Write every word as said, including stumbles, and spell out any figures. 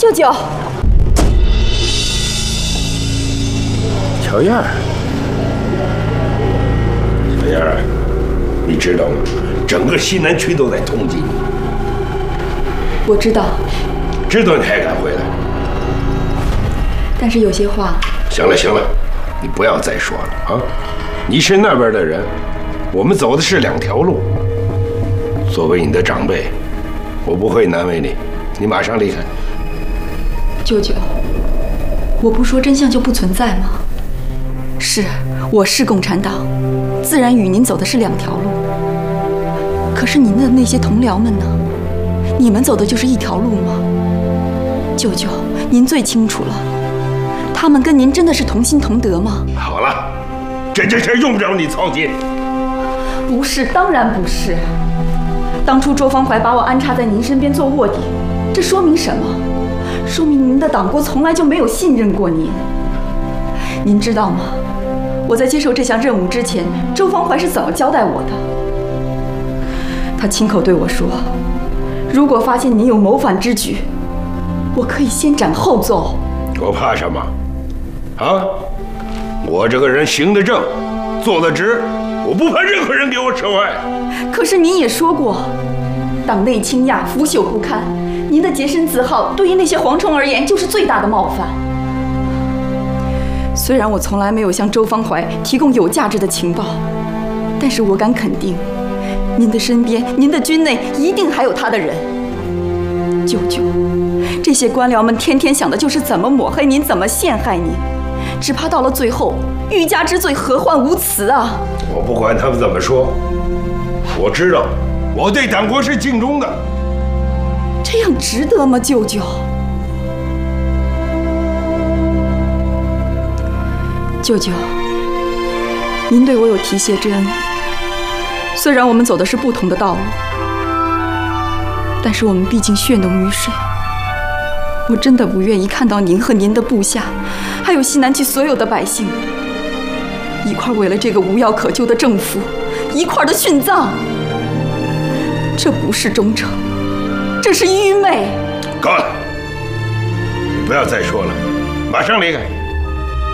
舅舅， 小燕儿，小燕儿，你知道吗？整个西南区都在通缉你。 我知道。 知道你还敢回来？ 但是有些话…… 行了行了，你不要再说了啊！你是那边的人，我们走的是两条路。作为你的长辈，我不会难为你，你马上离开。 舅舅，我不说真相就不存在吗？是，我是共产党，自然与您走的是两条路。可是您的那些同僚们呢？你们走的就是一条路吗？舅舅，您最清楚了，他们跟您真的是同心同德吗？ 好了，这件事用不着你操心。 不是，当然不是。当初周方怀把我安插在您身边做卧底，这说明什么？说明您的党国从来就没有信任过您。您知道吗？我在接受这项任务之前，周方怀是怎么交代我的？他亲口对我说，如果发现您有谋反之举，我可以先斩后奏。 我怕什么？啊！我这个人行得正，坐得直，我不怕任何人给我扯坏。 可是您也说过，党内倾轧，腐朽不堪，您的洁身自好对于那些蝗虫而言就是最大的冒犯。虽然我从来没有向周方怀提供有价值的情报，但是我敢肯定，您的身边，您的军内一定还有他的人。舅舅，这些官僚们天天想的就是怎么抹黑您，怎么陷害您，只怕到了最后，欲加之罪，何患无辞啊！ 我不管他们怎么说，我知道我对党国是尽忠的。 这样值得吗，舅舅？舅舅，您对我有提携之恩。虽然我们走的是不同的道路，但是我们毕竟血浓于水。我真的不愿意看到您和您的部下，还有西南区所有的百姓，一块为了这个无药可救的政府，一块的殉葬。这不是忠诚，这是愚昧。 够了，你不要再说了，马上离开。